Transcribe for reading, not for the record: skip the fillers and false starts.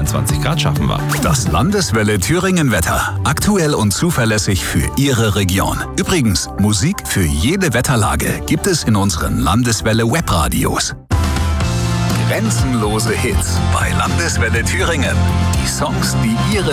22 Grad schaffen wir. Das Landeswelle Thüringen Wetter. Aktuell und zuverlässig für Ihre Region. Übrigens, Musik für jede Wetterlage gibt es in unseren Landeswelle Webradios. Grenzenlose Hits bei Landeswelle Thüringen. Die Songs, die Ihre